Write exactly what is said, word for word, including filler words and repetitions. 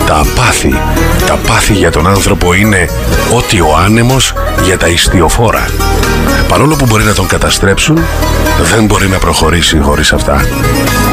Τα πάθη. Τα πάθη για τον άνθρωπο είναι ότι ο άνεμος για τα ιστιοφόρα. Παρόλο που μπορεί να τον καταστρέψουν, δεν μπορεί να προχωρήσει χωρίς αυτά.